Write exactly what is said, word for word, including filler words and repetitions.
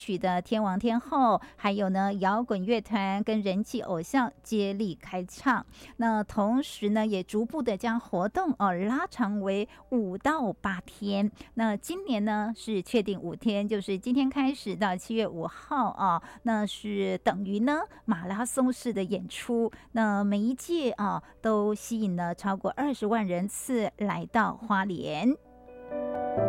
曲的天王天后，还有呢摇滚乐团跟人气偶像接力开唱。那同时呢，也逐步的将活动哦拉长为五到八天。那今年呢是确定五天，就是今天开始到七月五号啊，那是等于呢马拉松式的演出。那每一届啊都吸引了超过二十万人次来到花莲。